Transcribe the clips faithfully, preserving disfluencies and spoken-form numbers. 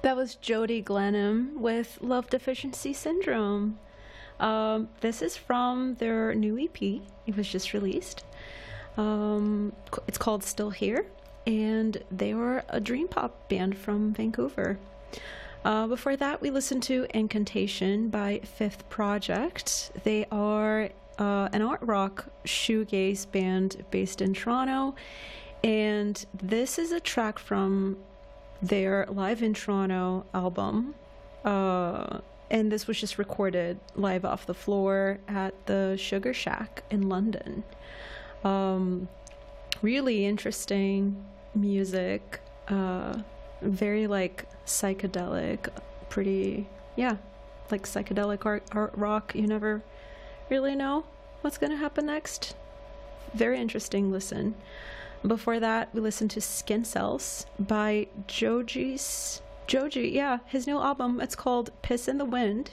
That was Jody Glenham with Love Deficiency Syndrome. Um, this is from their new E P. It was just released. Um, it's called Still Here, and they were a dream pop band from Vancouver. Uh, before that, we listened to Incantation by Fifth Project. They are uh, an art rock shoegaze band based in Toronto, and this is a track from their Live in Toronto album. Uh, and this was just recorded live off the floor at the Sugar Shack in London. Um, really interesting music, uh, very like psychedelic, pretty, yeah, like psychedelic art, art rock. You never really know what's going to happen next. Very interesting listen. Before that, we listened to Skin Cells by Joji's Joji, yeah, his new album. It's called Piss in the Wind.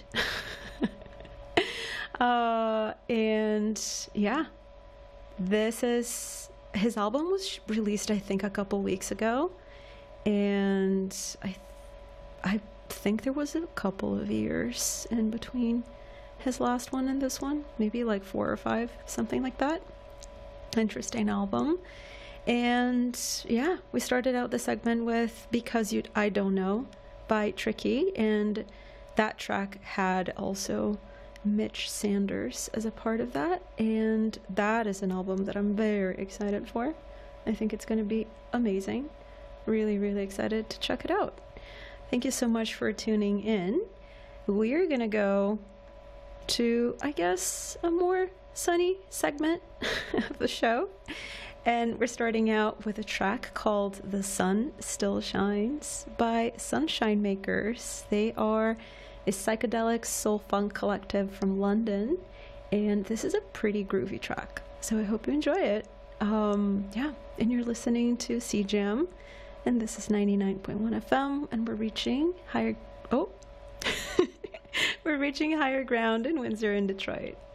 uh, and yeah, this is, his album was released, I think, a couple weeks ago. And I, I think there was a couple of years in between his last one and this one. Maybe like four or five, something like that. Interesting album. And yeah, we started out the segment with Because You I Don't Know by Tricky, and that track had also Mitch Sanders as a part of that, and that is an album that I'm very excited for. I think it's going to be amazing. Really, really excited to check it out. Thank you so much for tuning in. We're going to go to, I guess, a more sunny segment of the show. And we're starting out with a track called The Sun Still Shines by Sunshine Makers. They are a psychedelic soul funk collective from London, and this is a pretty groovy track. So I hope you enjoy it. Um, yeah, and you're listening to C Jam, and this is ninety-nine point one F M, and we're reaching higher, oh, we're reaching higher ground in Windsor and Detroit.